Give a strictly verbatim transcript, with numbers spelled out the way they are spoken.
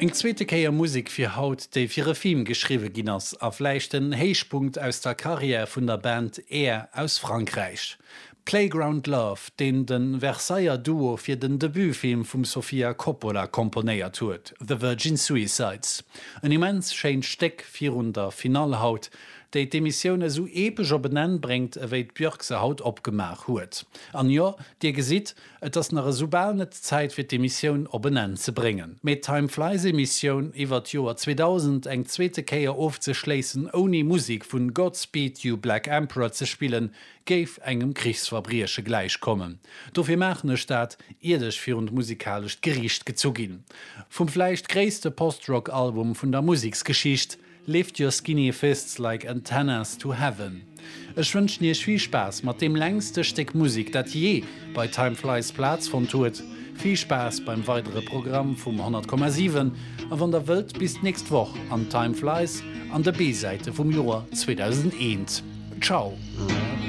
Eng zweete Käier Musik fir Haut, déi fir e Film geschriwe ginnners a fleichten Heichpunkt aus der Karriere vun der Band Air aus Frankreich. Playground Love, den den Versailler Duo fir den Debütfilm vum Sofia Coppola komponéiert huet, The Virgin Suicides. En immens scheint Steck virun der Finalhaut, déi d'Emissionioune so epeger benennt bringt, ewéi d'Björk se Haut opgemach huet. An ja, Dir gesit, et ass nach so bal net Zeit fir d'Emissionioun op benennt ze bringen. Met Time Flies Emissionioun iwwer Joer zweitausend eng zweete Käier ofzeschleessen oni Musik vun Godspeed You Black Emperor ze spielen, géif engem Kriegsfabriersche gleichkommen. Dofir machne Staat irdech fir und musikalisch Gericht gezugin. Vum fleicht gréste Postrock-Album vun der Musiksgeschicht Lift Your Skinny Fists Like Antennas to Heaven. Ech wünsch dir viel Spaß mat dem längste Stück Musik, dat je bei Time Flies Platz von tut. Viel Spaß beim weitere Programm vom hundert Komma sieben a van der Welt bis nächst Woch an Time Flies an der B-Seite vom Joar zweitausendeins. Ciao.